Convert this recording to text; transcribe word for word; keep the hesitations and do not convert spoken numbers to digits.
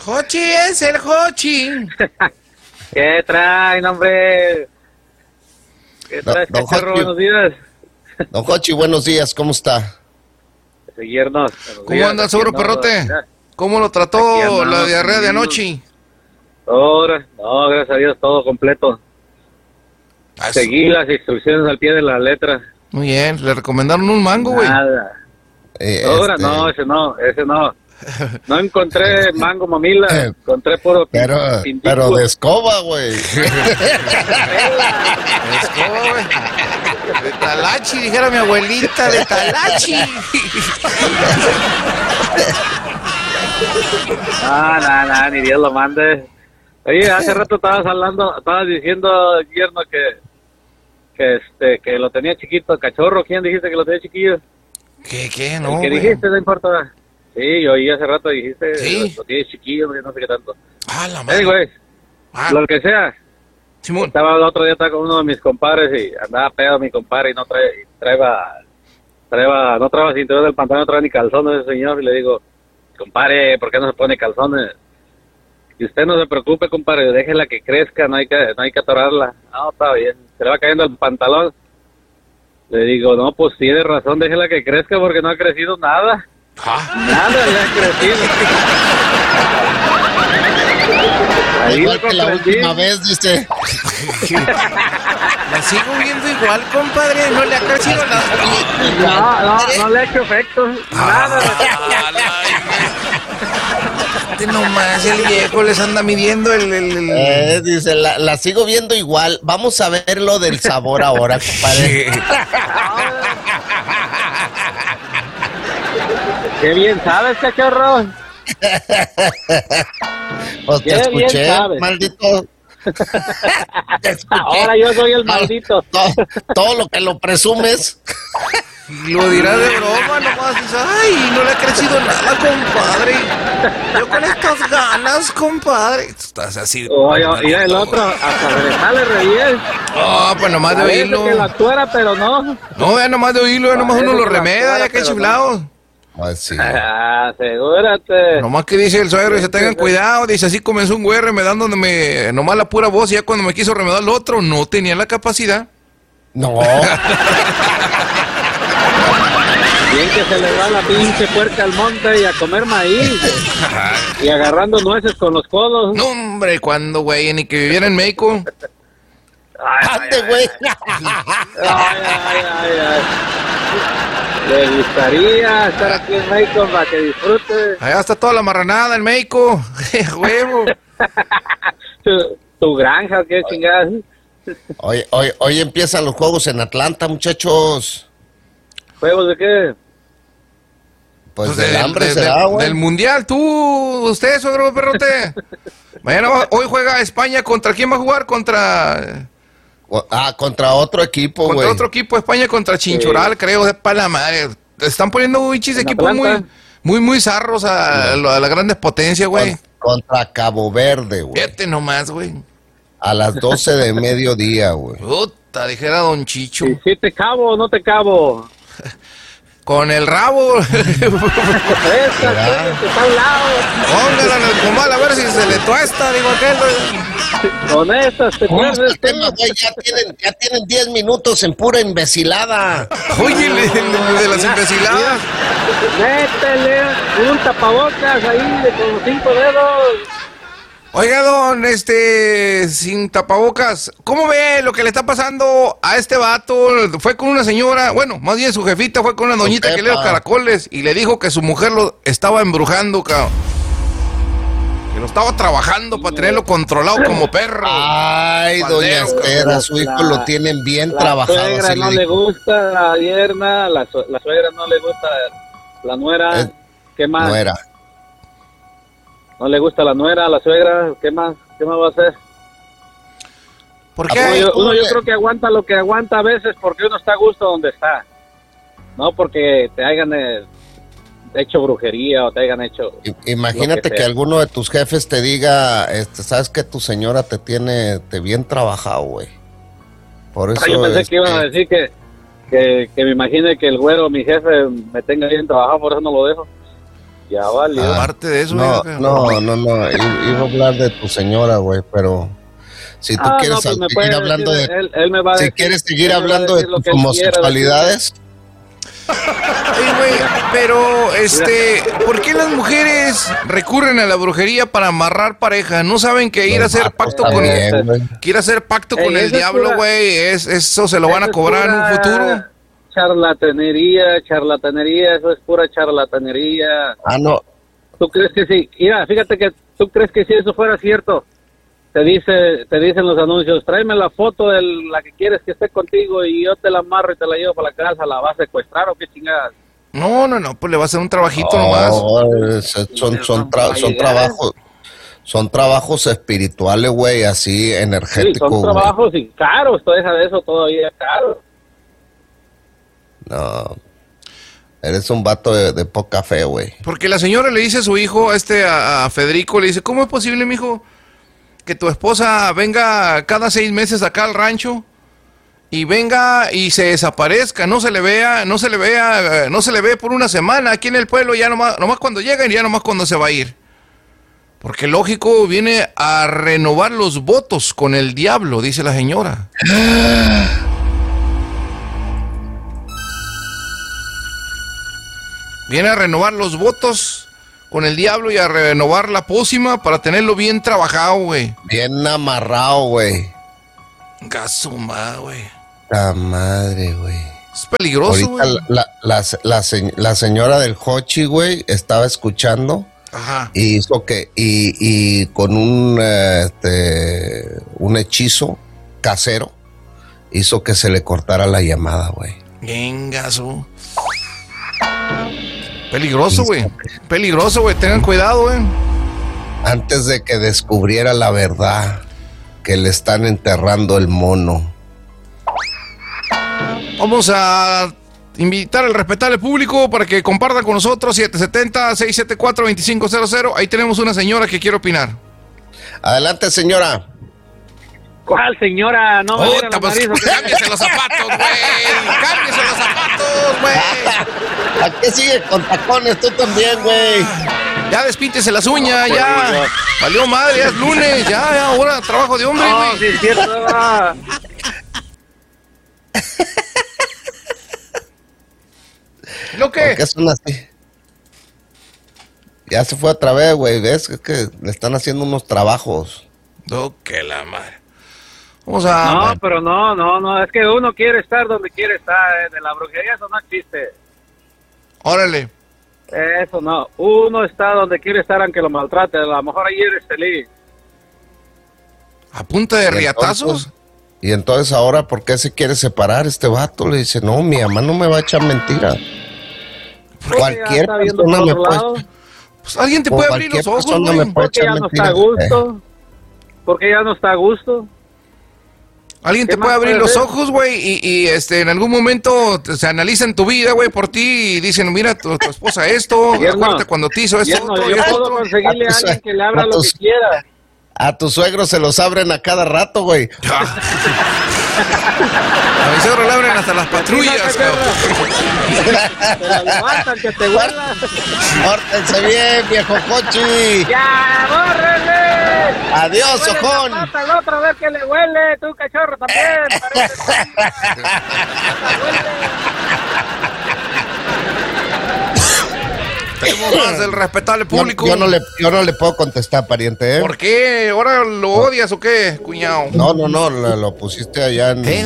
Jochi es el Jochi. ¿Qué traen, hombre? ¿Qué traes, don cachorro? Jochi. Buenos días. Don Jochi, buenos días, ¿cómo está? Seguirnos. ¿Cómo anda, seguro perrote? ¿Cómo lo trató la diarrea de anoche? Ahora, no, gracias a Dios, todo completo. Eso. Seguí las instrucciones al pie de la letra. Muy bien, le recomendaron un mango, güey. Nada. Eh, Ahora, este, no, ese no, ese no. No encontré mango mamila, encontré puro Pero, pindico. pero de escoba, güey. Escoba, güey. De talachi, dijera mi abuelita, de talachi. No, no, no, ni Dios lo mande. Oye, hace rato estabas hablando, estabas diciendo, Guillermo, que, que este, que lo tenía chiquito, cachorro. ¿Quién dijiste que lo tenía chiquillo? ¿Qué, qué? El No, que güey. dijiste, no importa. Sí, yo oí hace rato dijiste, Sí. lo tienes chiquillo, no sé qué tanto. Ah, la Hey, madre. güey, Ah, lo que sea. Simón. Estaba el otro día estaba con uno de mis compadres y andaba pedo mi compadre y no trae, y traeba, traeba, no traeba cinturón del pantalón, no trae ni calzones ese señor. Y le digo, compadre, ¿por qué no se pone calzones? Y usted no se preocupe, compadre, déjela que crezca, no hay que, no hay que atorarla. No, está bien, se le va cayendo el pantalón. Le digo, no, pues tiene razón, déjela que crezca porque no ha crecido nada. Ah, Nada le ha crecido. Ahí Igual lo que la comprendí. última vez, dice. la sigo viendo igual, compadre. No le ha crecido nada. No, no, no le ha hecho efecto. Nada. Este nomás, el viejo les anda midiendo el... el, el... Eh, dice, la, la sigo viendo igual. Vamos a ver lo del sabor ahora, compadre. Qué bien sabes, cachorro. Pues te Qué bien escuché, sabes. maldito. Te escuché. Ahora yo soy el maldito. Todo, todo lo que lo presumes. Lo dirá de broma, nomás dice, ay, no le ha crecido nada, compadre. Yo con estas ganas, compadre. Estás así. Oye, mira el otro, hasta se le sale reír. Ah, pues nomás de Parece oírlo. que la tuera, pero no. No, ya nomás de oírlo, ya nomás uno Parece lo que la remeda, tuera, ya que pero chiflado. Pues sí. Ah, asegúrate. Nomás que dice el suegro, dice, tengan cuidado, dice, así comenzó un güey remedándome nomás la pura voz, y ya cuando me quiso remedar el otro, no tenía la capacidad. No. Bien que se le va la pinche puerca al monte y a comer maíz. Y agarrando nueces con los codos. No, hombre, cuando, güey, ni que viviera en México. Ay, ay, Ande, güey. ay, ay, ay, ay. Le gustaría estar aquí en México para que disfrute Allá está toda la marranada en México. Huevo. tu, tu granja, qué chingadas. Hoy, hoy, hoy empiezan los juegos en Atlanta, muchachos. ¿Juegos de qué? Pues, Pues del del- hambre del- será, del- güey. Del mundial, tú, usted, suegro perrote. Mañana, va- hoy juega España. ¿Contra quién va a jugar? Contra... Ah, contra otro equipo, Contra güey. otro equipo, España contra Chinchural, creo, de pa' la madre. Están poniendo bichis ¿En equipos muy, Atlanta? muy, muy zarros a, a las grandes potencias, güey. Con- contra Cabo Verde, güey. Fíjate nomás, güey. A las doce de mediodía, güey. Puta, dijera Don Chicho. ¿Y si te cabo o no te cabo? Con el rabo. Esta que está a un lado. Póngala en el comal a ver si se le tuesta, digo aquel. Con estas te ¿Cómo está pierdes. el tema, güey? Ya tienen, ya tienen diez minutos en pura imbecilada. Oye, el, el- el de las imbeciladas. Métele un tapabocas ahí de con cinco dedos. Oiga, don, este, sin tapabocas, ¿cómo ve lo que le está pasando a este vato? Fue con una señora, bueno, más bien su jefita fue con una doñita que lee los caracoles y le dijo que su mujer lo estaba embrujando, cabrón. Que lo estaba trabajando para tenerlo controlado como perro. Ay, doña Pandero, Estera, su hijo la- lo tienen bien La trabajado. suegra así no le le dijo. gusta la yerna, la, su- la suegra no le gusta la nuera. Eh, ¿Qué más? No era. No le gusta la nuera, la suegra. ¿Qué más? ¿Qué más va a hacer? ¿Por ¿A qué? poco Uno, yo, ¿cómo uno yo que? creo que aguanta lo que aguanta a veces porque uno está a gusto donde está. No porque te hayan eh, hecho brujería o te hayan hecho... I- Imagínate Lo que que, sea. alguno de tus jefes te diga, este, sabes que tu señora te tiene te bien trabajado, güey. Por eso. Ah, yo pensé este, que iban a decir que, que, que me imagine que el güero, mi jefe, me tenga bien trabajado, por eso no lo dejo. Ya valió. Ah, aparte de eso, no, güey, no, no, no, iba a hablar de tu señora, güey, pero si tú Ah, quieres no, pues seguir hablando decir, de, él, él me va a si decir, quieres seguir él me va a hablando de decir lo tus que él quiera homosexualidades, Ay, güey, pero, este, ¿por qué las mujeres recurren a la brujería para amarrar pareja? ¿No saben que ir a hacer pacto con también, güey. que ir a hacer pacto Ey, con el eso es diablo, pura- güey? Es, eso se lo van a Eso es cobrar en un pura futuro. Charlatanería, charlatanería, eso es pura charlatanería. Ah, no, ¿Tú crees que sí? Mira, fíjate que tú crees que si eso fuera cierto, te dice, te dicen los anuncios, tráeme la foto de la que quieres que esté contigo y yo te la amarro y te la llevo para la casa, ¿la vas a secuestrar o qué chingadas? No, no, no, pues le va a hacer un trabajito no, nomás. es- son, son, tra- son trabajos, son trabajos espirituales, güey, así Sí, energéticos, son güey. trabajos y caros, todo deja de eso todavía caro. No, eres un vato de, de poca fe, güey. Porque la señora le dice a su hijo, este, a, a Federico, le dice, ¿cómo es posible, mijo, que tu esposa venga cada seis meses acá al rancho y venga y se desaparezca, no se le vea, no se le vea, eh, no se le ve por una semana aquí en el pueblo, ya nomás, nomás cuando llega y ya nomás cuando se va a ir? Porque lógico, viene a renovar los votos con el diablo, dice la señora. Viene a renovar los votos con el diablo y a renovar la pócima para tenerlo bien trabajado, güey. Bien amarrado, güey. Gasuma, güey. La madre, güey. Es peligroso, Ahorita güey. la, la, la, se- la señora del Hochi, güey, estaba escuchando Ajá. y hizo que, y, y con un, eh, este, un hechizo casero, hizo que se le cortara la llamada, güey. Bien, gaso. Peligroso, güey. Peligroso, güey. Tengan cuidado, güey. Antes de que descubriera la verdad, que le están enterrando el mono. Vamos a invitar al respetable público para que compartan con nosotros siete siete cero, seis siete cuatro, dos cinco cero cero. Ahí tenemos una señora que quiere opinar. Adelante, señora. ¿Cuál señora? No me mira Puta, la pues, nariz, ¿o qué? cámbiese los zapatos, güey. Cámbiese los zapatos, güey. ¿A qué sigue con tacones? Tú también, güey. Ya despíntese las uñas, ya. Valió madre, ya es lunes, ya, ya, ahora trabajo de hombre, No, güey. sí es cierto. ah. ¿Lo ¿Por qué qué? son así? Ya se fue otra vez, güey. ¿Ves? Es que le están haciendo unos trabajos. No, que la madre. Vamos a... No, pero no, no, no, es que uno quiere estar donde quiere estar, eh, de la brujería eso no existe. Órale. Eso no, uno está donde quiere estar aunque lo maltrate, a lo mejor ahí eres feliz. ¿A punta de Y riatazos? entonces- Y entonces ahora, ¿por qué se quiere separar este vato? Le dice, no, mi mamá no me va a echar mentira. Porque Cualquier ya está viendo persona por me otro puede... lado, Pues alguien te O puede abrir cualquier los ojos, persona güey. me puede porque ya echar no está a mentiras. gusto, porque ya no está a gusto. Alguien ¿Qué te puede más abrir puede los ser? ojos, güey, y, y, este, en algún momento te- se analizan tu vida, güey, por ti y dicen, mira, tu, tu esposa esto, Yerno, acuérdate cuando te hizo esto, Yerno, otro, y yo esto, puedo otro. conseguirle A a tus- alguien que le abra a lo tus- que quiera. A tus suegros se los abren a cada rato, güey. A mi suegro le abren hasta las patrullas, cabrón. Te la levantan, que te huela. Pórtense bien, viejo cochi. ¡Ya, bórrele! Adiós, Huele la ojón. pata al otro, a ver qué le huele, tú cachorro también. Parece Tenemos más del respetable Yo, público. yo no le, yo no le puedo contestar, pariente, ¿eh? ¿Por qué? ¿Ahora lo odias o qué, cuñado? No, no, no, lo, lo pusiste allá en...